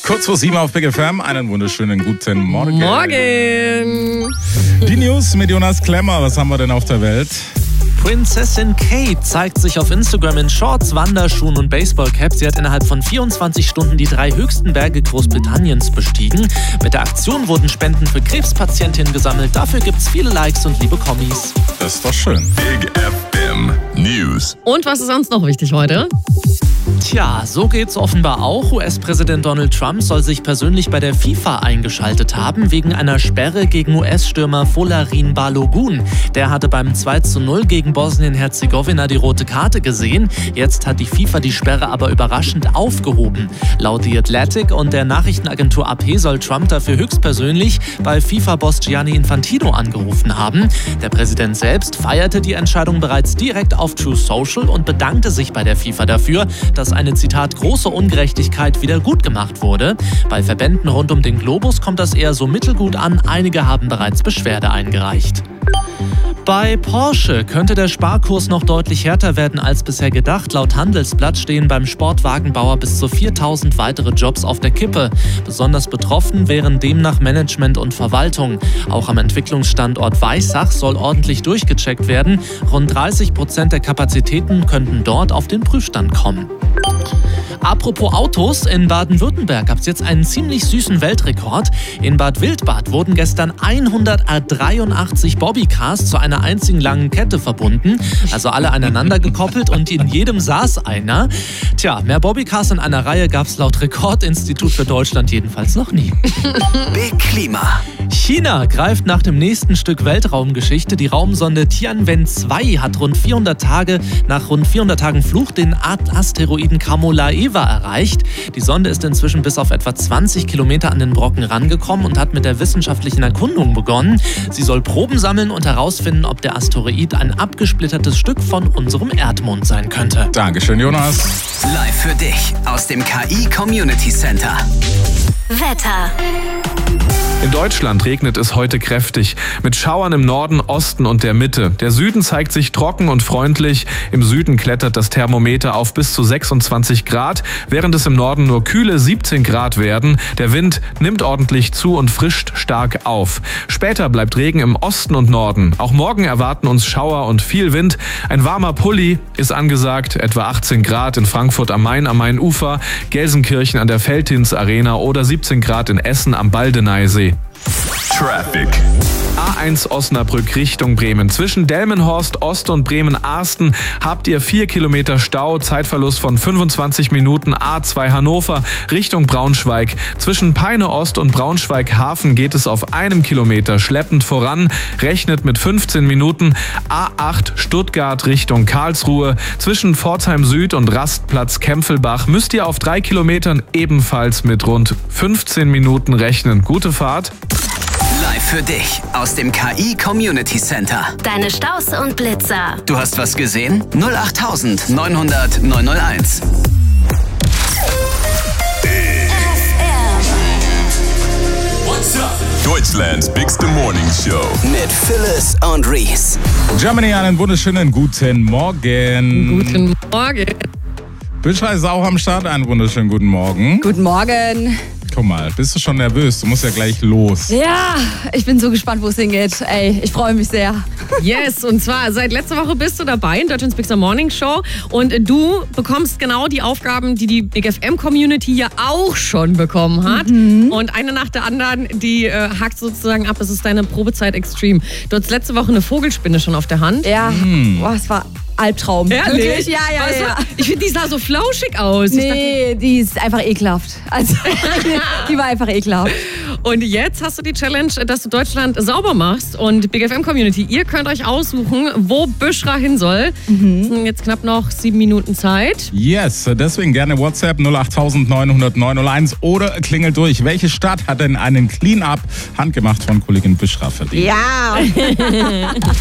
Kurz vor 7 auf Big FM, einen wunderschönen guten Morgen. Morgen. Die News mit Jonas Klemmer, was haben wir denn auf der Welt? Prinzessin Kate zeigt sich auf Instagram in Shorts, Wanderschuhen und Baseballcaps. Sie hat innerhalb von 24 Stunden die 3 höchsten Berge Großbritanniens bestiegen. Mit der Aktion wurden Spenden für Krebspatientinnen gesammelt. Dafür gibt's viele Likes und liebe Kommis. Das ist doch schön. Big FM News. Und was ist sonst noch wichtig heute? Tja, so geht's offenbar auch. US-Präsident Donald Trump soll sich persönlich bei der FIFA eingeschaltet haben, wegen einer Sperre gegen US-Stürmer Folarin Balogun. Der hatte beim 2:0 gegen Bosnien-Herzegowina die rote Karte gesehen. Jetzt hat die FIFA die Sperre aber überraschend aufgehoben. Laut The Athletic und der Nachrichtenagentur AP soll Trump dafür höchstpersönlich bei FIFA-Boss Gianni Infantino angerufen haben. Der Präsident selbst feierte die Entscheidung bereits direkt auf Truth Social und bedankte sich bei der FIFA dafür, dass eine, Zitat, große Ungerechtigkeit wieder gut gemacht wurde. Bei Verbänden rund um den Globus kommt das eher so mittelgut an. Einige haben bereits Beschwerde eingereicht. Bei Porsche könnte der Sparkurs noch deutlich härter werden als bisher gedacht. Laut Handelsblatt stehen beim Sportwagenbauer bis zu 4.000 weitere Jobs auf der Kippe. Besonders betroffen wären demnach Management und Verwaltung. Auch am Entwicklungsstandort Weissach soll ordentlich durchgecheckt werden. Rund 30% der Kapazitäten könnten dort auf den Prüfstand kommen. Apropos Autos, in Baden-Württemberg gab es jetzt einen ziemlich süßen Weltrekord. In Bad Wildbad wurden gestern 183 Bobbycars zu einer einzigen langen Kette verbunden. Also alle aneinander gekoppelt und in jedem saß einer. Tja, mehr Bobbycars in einer Reihe gab es laut Rekordinstitut für Deutschland jedenfalls noch nie. Big Klima. China greift nach dem nächsten Stück Weltraumgeschichte. Die Raumsonde Tianwen-2 hat nach rund 400 Tagen Flug den Asteroiden Kamolaeva erreicht. Die Sonde ist inzwischen bis auf etwa 20 Kilometer an den Brocken rangekommen und hat mit der wissenschaftlichen Erkundung begonnen. Sie soll Proben sammeln und herausfinden, ob der Asteroid ein abgesplittertes Stück von unserem Erdmond sein könnte. Dankeschön, Jonas. Live für dich aus dem KI Community Center. Wetter. In Deutschland regnet es heute kräftig, mit Schauern im Norden, Osten und der Mitte. Der Süden zeigt sich trocken und freundlich. Im Süden klettert das Thermometer auf bis zu 26 Grad, während es im Norden nur kühle 17 Grad werden. Der Wind nimmt ordentlich zu und frischt stark auf. Später bleibt Regen im Osten und Norden. Auch morgen erwarten uns Schauer und viel Wind. Ein warmer Pulli ist angesagt, etwa 18 Grad in Frankfurt am Main am Mainufer, Gelsenkirchen an der Veltins Arena oder 17 Grad in Essen am Baldeneysee. Traffic. A1 Osnabrück Richtung Bremen. Zwischen Delmenhorst Ost und Bremen-Arsten habt ihr 4 Kilometer Stau, Zeitverlust von 25 Minuten. A2 Hannover Richtung Braunschweig. Zwischen Peine Ost und Braunschweig Hafen geht es auf 1 Kilometer schleppend voran, rechnet mit 15 Minuten. A8 Stuttgart Richtung Karlsruhe. Zwischen Pforzheim Süd und Rastplatz Kempfelbach müsst ihr auf 3 Kilometern ebenfalls mit rund 15 Minuten rechnen. Gute Fahrt. Live für dich aus dem KI Community Center. Deine Staus und Blitzer. Du hast was gesehen? 08000 900 901. Deutschlands bigste Morning Show mit Phyllis und Reese. Germany, einen wunderschönen guten Morgen. Guten Morgen. Büschra ist auch am Start, einen wunderschönen guten Morgen. Guten Morgen. Guck mal, bist du schon nervös? Du musst ja gleich los. Ja, ich bin so gespannt, wo es hingeht. Ey, ich freue mich sehr. Yes, und zwar seit letzter Woche bist du dabei in Deutschlands Bigster Morning Show und du bekommst genau die Aufgaben, die die Big FM Community ja auch schon bekommen hat. Und eine nach der anderen, die hakt sozusagen ab. Es ist deine Probezeit Extreme. Du hattest letzte Woche eine Vogelspinne schon auf der Hand. Ja, boah, es war Albtraum. Ehrlich? Wirklich? Ja. Ich finde, die sah so flauschig aus. Nee, die ist einfach ekelhaft. Also, die war einfach ekelhaft. Und jetzt hast du die Challenge, dass du Deutschland sauber machst. Und Big FM Community, ihr könnt euch aussuchen, wo Büschra hin soll. Es sind jetzt knapp noch 7 Minuten Zeit. Yes, deswegen gerne WhatsApp 08000 900 901 oder klingelt durch. Welche Stadt hat denn einen Clean-Up handgemacht von Kollegin Büschra verdient? Ja.